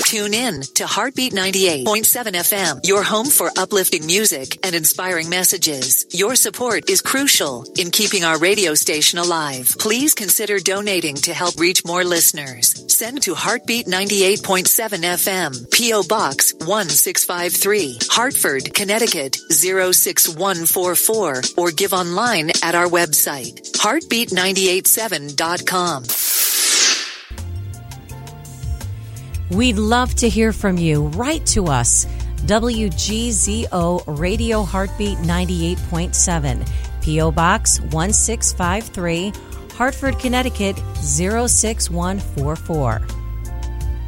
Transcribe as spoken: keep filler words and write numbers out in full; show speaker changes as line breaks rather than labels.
Tune in to Heartbeat ninety-eight point seven F M, your home for uplifting music and inspiring messages. Your support is crucial in keeping our radio station alive. Please consider donating to help reach more listeners. Send to Heartbeat ninety-eight point seven F M, P O. Box one six five three, Hartford, Connecticut zero six one four four, or give online at our website, heartbeat nine eight seven dot com.
We'd love to hear from you. Write to us. W G Z O Radio Heartbeat ninety-eight point seven, P O. Box one six five three, Hartford, Connecticut zero six one four four.